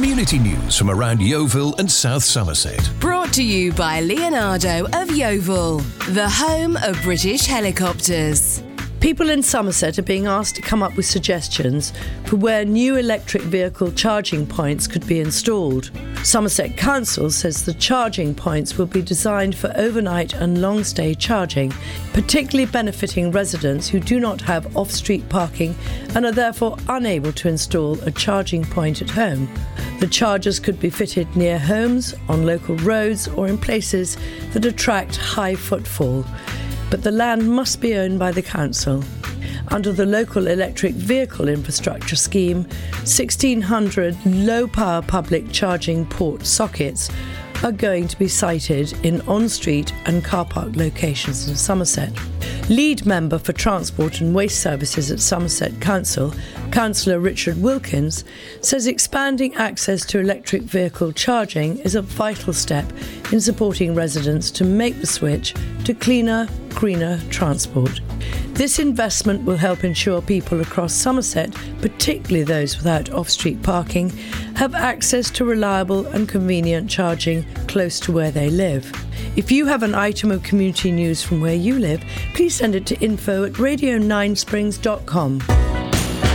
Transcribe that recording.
Community news from around Yeovil and South Somerset. Brought to you by Leonardo of Yeovil, the home of British helicopters. People in Somerset are being asked to come up with suggestions for where new electric vehicle charging points could be installed. Somerset Council says the charging points will be designed for overnight and long-stay charging, particularly benefiting residents who do not have off-street parking and are therefore unable to install a charging point at home. The chargers could be fitted near homes, on local roads or in places that attract high footfall. But the land must be owned by the council. Under the local electric vehicle infrastructure scheme, 1,600 low-power public charging port sockets are going to be sited in on-street and car park locations in Somerset. Lead member for Transport and Waste Services at Somerset Council, Councillor Richard Wilkins, says expanding access to electric vehicle charging is a vital step in supporting residents to make the switch to cleaner, greener transport. This investment will help ensure people across Somerset, particularly those without off-street parking, have access to reliable and convenient charging close to where they live. If you have an item of community news from where you live, please send it to info@radio9springs.com.